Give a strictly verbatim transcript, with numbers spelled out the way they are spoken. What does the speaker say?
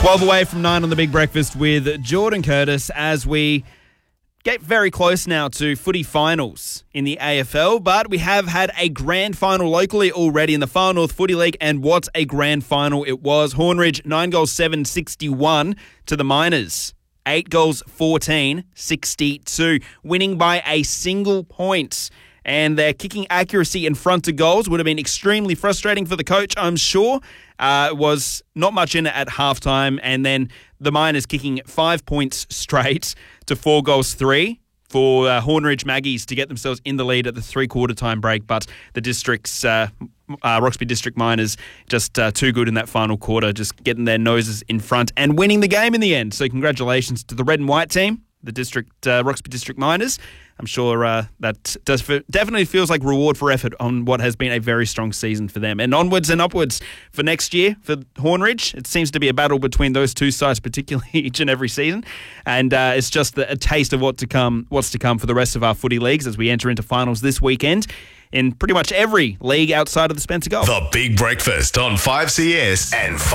twelve away from nine on the Big Breakfast with Jordan Curtis as we get very close now to footy finals in the A F L, but we have had a grand final locally already in the Far North Footy League, and what a grand final it was. Hornridge, nine goals, seven sixty-one to the Miners. eight goals, fourteen sixty-two, winning by a single point. And their kicking accuracy in front of goals would have been extremely frustrating for the coach, I'm sure. Uh, it was not much in it at halftime, and then the Miners kicking five points straight to four goals, three for uh, Hornridge Maggies to get themselves in the lead at the three-quarter time break. But the district's uh, uh, Roxby District Miners just uh, too good in that final quarter, just getting their noses in front and winning the game in the end. So congratulations to the red and white team, the district uh, Roxby District Miners. I'm sure uh, that does f- definitely feels like reward for effort on what has been a very strong season for them. And onwards and upwards for next year for Hornridge. It seems to be a battle between those two sides, particularly each and every season. And uh, it's just the, a taste of what to come, what's to come for the rest of our footy leagues as we enter into finals this weekend in pretty much every league outside of the Spencer Gulf. The Big Breakfast on five C S and five